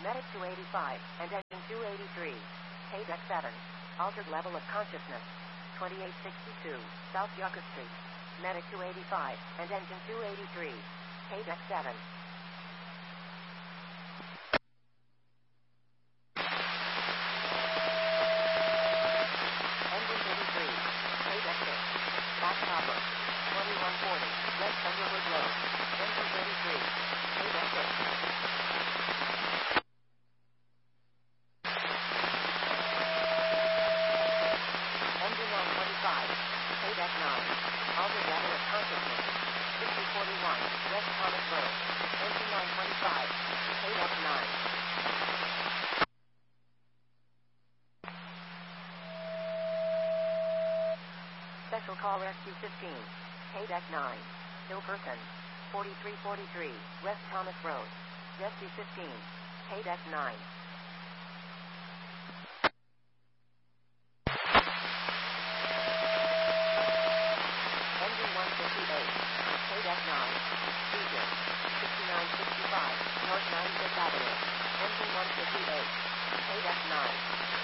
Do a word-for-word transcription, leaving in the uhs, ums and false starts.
Medic two eighty-five and engine two eighty-three. K deck seven. Altered level of consciousness. twenty-eight sixty-two, South Yucca Street. Medic two eighty-five and engine two eighty-three. K deck seven. Engine thirty-three. K deck six. Back Copper. twenty-one forty, West Underwood Road. Engine thirty-three. K deck six. Engine nine twenty-five. K deck nine. Altered level of consciousness. fifty forty-one, West Thomas Road. Engine nine twenty-five. K deck nine. Special Call Rescue fifteen. K deck nine. Hill Person. forty-three forty-three, West Thomas Road. Rescue fifteen. K deck nine. Engine one fifty-eight. K deck nine. Seizure. sixty-nine sixty-five, North ninety-fifth Avenue. Engine one fifty-eight. K deck nine.